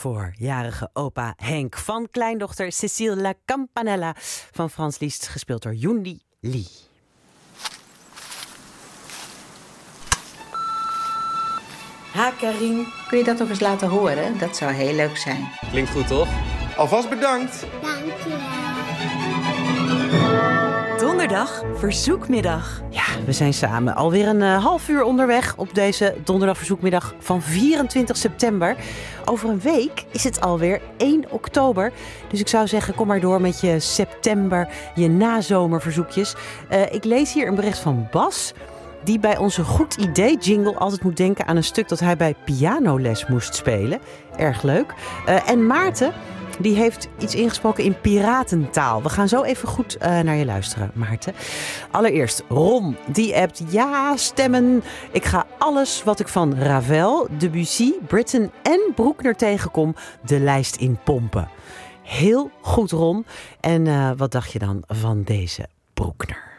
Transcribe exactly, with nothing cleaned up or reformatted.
voor jarige opa Henk van kleindochter Cécile La Campanella van Frans Liszt, gespeeld door Yoon Lee. Ha, Karin. Kun je dat nog eens laten horen? Dat zou heel leuk zijn. Klinkt goed, toch? Alvast bedankt. Dankjewel. Donderdag verzoekmiddag. Ja, we zijn samen alweer een uh, half uur onderweg op deze donderdag verzoekmiddag van vierentwintig september. Over een week is het alweer één oktober. Dus ik zou zeggen, kom maar door met je september, je nazomerverzoekjes. Uh, ik lees hier een bericht van Bas, die bij onze Goed Idee jingle altijd moet denken aan een stuk dat hij bij pianoles moest spelen. Erg leuk. Uh, en Maarten, die heeft iets ingesproken in piratentaal. We gaan zo even goed uh, naar je luisteren, Maarten. Allereerst, Ron, die appt: ja, stemmen. Ik ga alles wat ik van Ravel, Debussy, Britten en Bruckner tegenkom de lijst in pompen. Heel goed, Ron. En uh, wat dacht je dan van deze Bruckner?